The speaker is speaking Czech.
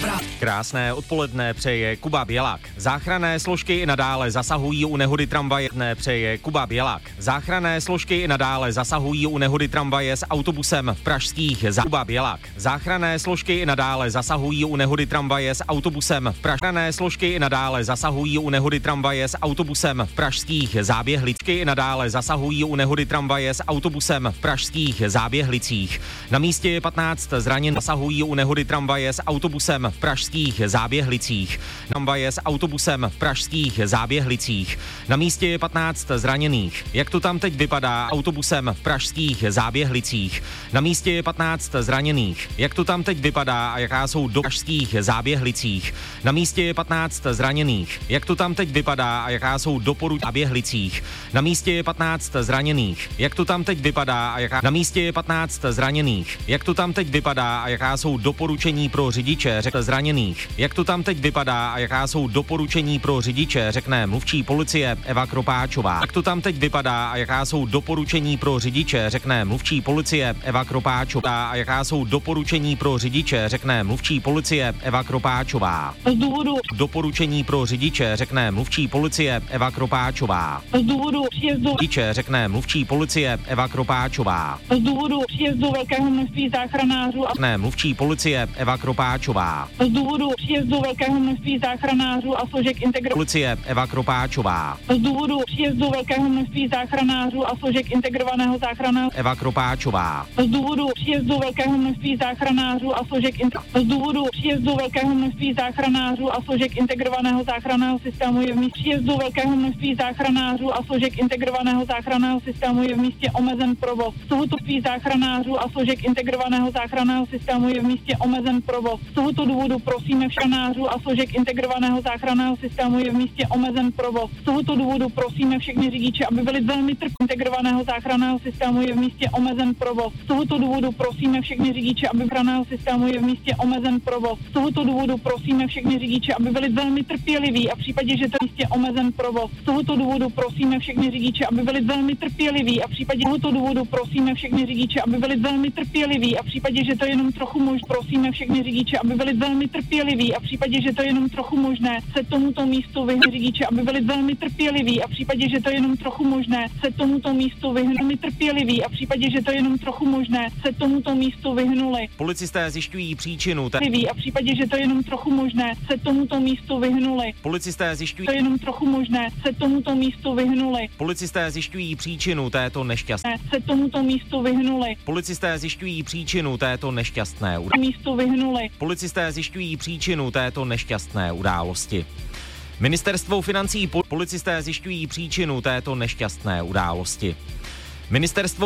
Krásné odpoledne přeje Kuba Bělák. Záchranné složky i nadále zasahují u nehody tramvaje. Přeje Kuba Bělák. Záchranné složky i nadále zasahují u nehody tramvaje s autobusem v pražských Kuba Bělák. Záchranné složky i nadále zasahují u nehody tramvaje s autobusem v Záchranné složky i nadále zasahují u nehody tramvaje s autobusem v pražských Záběhlicích. I nadále zasahují u nehody tramvaje s autobusem v pražských Záběhlicích. Na místě je 15 zraněných. Zasahují u nehody tramvaje s autobusem v pražských Záběhlicích. Tramvaje s autobusem v pražských Záběhlicích. Na místě je 15 zraněných. Jak to tam teď vypadá autobusem v pražských Záběhlicích? Na místě je 15 zraněných. Jak to tam teď vypadá a jaká jsou do pražských Záběhlicích? Na místě je 15 zraněných. Jak to tam teď vypadá a jaká jsou doporučení v Záběhlicích? Na místě je 15 zraněných. Jak to tam teď vypadá a jaká... Na místě je 15 zraněných. Jak to tam teď vypadá a jaká jsou doporučení pro řidiče? Řekl zraněných. Jak to tam teď vypadá a jaká jsou doporučení pro řidiče? Řekne mluvčí policie Eva Kropáčová. Jak to tam teď vypadá a jaká jsou doporučení pro řidiče? Řekne mluvčí policie Eva Kropáčová. A jaká jsou doporučení pro řidiče? Řekne mluvčí policie Eva Kropáčová. Z důvodu Doporučení pro řidiče, řekne mluvčí policie Eva Kropáčová. z důvodu příjezdu Řidiče, řekne mluvčí policie Eva Kropáčová. z důvodu příjezdu velkého množství záchranářů a Řekne mluvčí policie Eva Kropáčová. z důvodu příjezdu velkého množství záchranářů a složek Policie Eva Kropáčová. z důvodu příjezdu velkého množství záchranářů a složek integrovaného záchranného Eva Kropáčová. z důvodu příjezdu velkého množství záchranářů a složek z důvodu příjezdu velkého množství záchranářů a složek integrovaného záchranného systému je v místě příjezdu velkého množství záchranářů a složek integrovaného záchranného systému je v místě omezen provoz. Z tohoto množství záchranářů a složek integrovaného záchranného systému je v místě omezen provoz. Z tohoto důvodu prosíme všanářů a složek integrovaného záchranného systému je v místě omezen provoz. Z tohoto důvodu prosíme všechny řidiče, aby byli velmi trpěliví. Integrovaného záchranného systému je v místě omezen provoz. Z tohoto důvodu prosíme všechny řidiče, aby záchranného systému je v místě omezen provoz. Z tohoto důvodu prosíme všechny řidiče, aby byli velmi trpěliví a v případě, že to je v místě omezen provoz. Z tohoto důvodu prosíme všechny řidiče, aby byli velmi trpěliví a v případě tohoto důvodu prosíme všechny řidiče, aby byli velmi trpěliví a v případě, že to je jenom trochu možné, prosíme všechny řidiče, aby byli velmi trpěliví a v případě, že to je jenom trochu možné, se tomuto místu vyhnuli řidiče, aby byli velmi trpěliví a v případě, že to je jenom trochu možné, se tomuto místu vyhnuli trpěliví a v případě, že to je jenom trochu možné, se tomuto místu vyhnuli. Policisté zjišťují příčinu A v případě, že to je jenom trochu možné, se tomuto místu vyhnuli. Policisté zjišťují To je jenom trochu možné, se tomuto místu vyhnuli. Policisté zjišťují příčinu této nešťastné. Se tomuto místu vyhnuli. Policisté zjišťují příčinu této nešťastné události. Místu vyhnuli. Policisté zjišťují příčinu této nešťastné události. Ministerstvo financí policisté zjišťují příčinu této nešťastné události. Ministerstvo